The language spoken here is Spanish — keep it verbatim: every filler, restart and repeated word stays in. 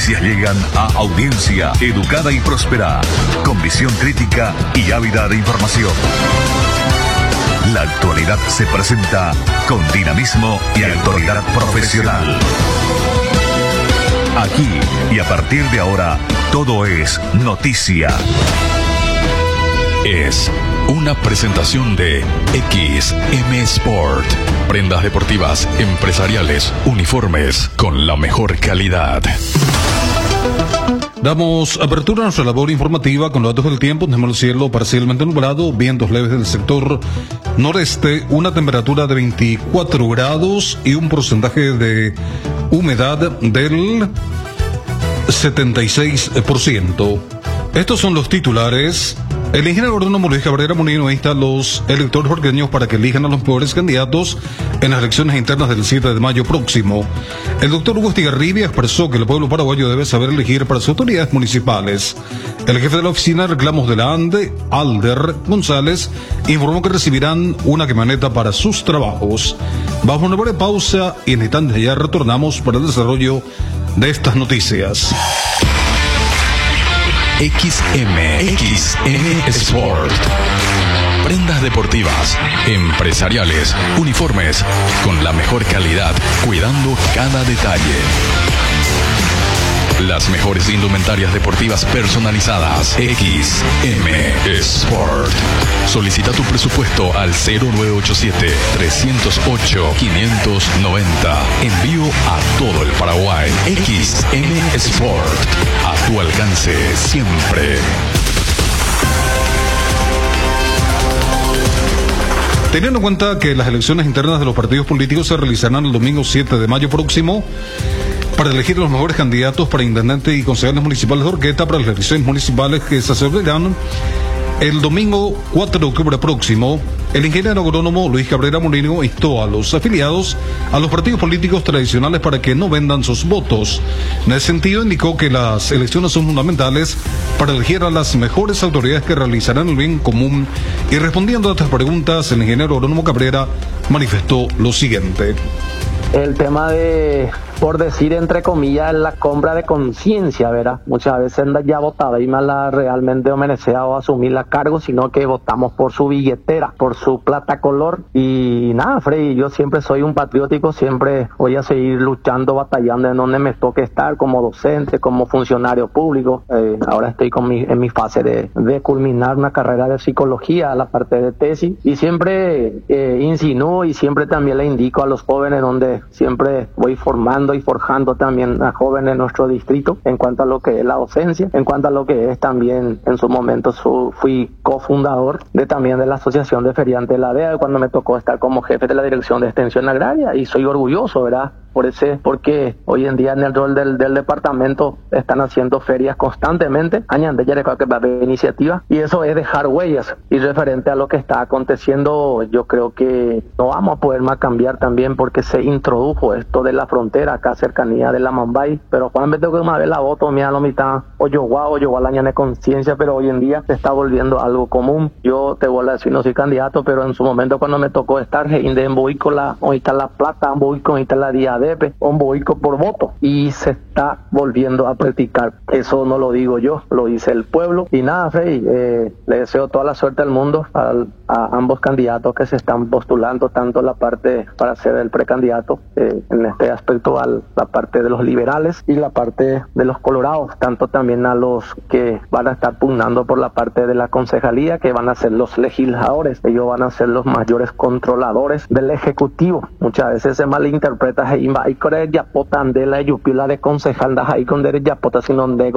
noticias llegan a audiencia educada y próspera, con visión crítica y ávida de información. La actualidad se presenta con dinamismo y autoridad profesional. Aquí y a partir de ahora, todo es noticia. Es una presentación de X M Sport. Prendas deportivas, empresariales, uniformes con la mejor calidad. Damos apertura a nuestra labor informativa con los datos del tiempo. Tenemos el cielo parcialmente nublado, vientos leves del sector noreste, una temperatura de veinticuatro grados y un porcentaje de humedad del setenta y seis por ciento. Estos son los titulares. El ingeniero agrónomo Luis Cabrera Molino insta a los electores jorqueños para que elijan a los mejores candidatos en las elecciones internas del siete de mayo próximo. El doctor Hugo Estigarribia expresó que el pueblo paraguayo debe saber elegir para sus autoridades municipales. El jefe de la oficina de reclamos de la ANDE, Alder González, informó que recibirán una camioneta para sus trabajos. Vamos a una breve pausa y en instantes ya retornamos para el desarrollo de estas noticias. X M, X M Sport. Prendas deportivas, empresariales, uniformes, con la mejor calidad, cuidando cada detalle. Las mejores indumentarias deportivas personalizadas. X M Sport. Solicita tu presupuesto al cero nueve ocho siete, tres cero ocho, cinco nueve cero. Envío a todo el Paraguay. X M Sport. A tu alcance siempre. Teniendo en cuenta que las elecciones internas de los partidos políticos se realizarán el domingo siete de mayo próximo, para elegir los mejores candidatos para intendente y concejales municipales de Orqueta para las elecciones municipales que se celebrarán el domingo cuatro de octubre próximo, el ingeniero agrónomo Luis Cabrera Molino instó a los afiliados a los partidos políticos tradicionales para que no vendan sus votos. En ese sentido, indicó que las elecciones son fundamentales para elegir a las mejores autoridades que realizarán el bien común, y respondiendo a estas preguntas, el ingeniero agrónomo Cabrera manifestó lo siguiente. El tema de, por decir entre comillas, la compra de conciencia, ¿verdad? Muchas veces ya votaba y más la realmente obedecer o asumir la cargo, sino que votamos por su billetera, por su plata color. Y nada, Freddy, yo siempre soy un patriótico, siempre voy a seguir luchando, batallando en donde me toque estar, como docente, como funcionario público. Eh, ahora estoy con mi, en mi fase de, de culminar una carrera de psicología, la parte de tesis, y siempre eh, insinúo y siempre también le indico a los jóvenes donde siempre voy formando y forjando también a jóvenes en nuestro distrito en cuanto a lo que es la docencia, en cuanto a lo que es también en su momento su, fui cofundador de también de la Asociación de Feriantes de la D E A cuando me tocó estar como jefe de la Dirección de Extensión Agraria, y soy orgulloso, ¿verdad? Por ese, porque hoy en día en el rol del, del departamento están haciendo ferias constantemente, añade ya que va a haber iniciativa, y eso es dejar huellas. Y referente a lo que está aconteciendo, yo creo que no vamos a poder más cambiar también, porque se introdujo esto de la frontera acá cercanía de la Mambay, pero Juan me tengo que una vez la voto, mira lo mitad, o yo guau, o yo guau la ña de conciencia, pero hoy en día se está volviendo algo común. Yo te voy a decir, no soy candidato, pero en su momento cuando me tocó estar en Boico, la, hoy está la plata, en Boico, hoy está la diadema, un boico por voto, y se está volviendo a practicar. Eso no lo digo yo, lo dice el pueblo. Y nada, Freddy, eh, le deseo toda la suerte del mundo a, a ambos candidatos que se están postulando, tanto la parte para ser el precandidato, eh, en este aspecto a la parte de los liberales y la parte de los colorados, tanto también a los que van a estar pugnando por la parte de la concejalía, que van a ser los legisladores. Ellos van a ser los mayores controladores del ejecutivo. Muchas veces se malinterpreta y y con el yapota de la yupila de concejal da ahí con el yapota sin donde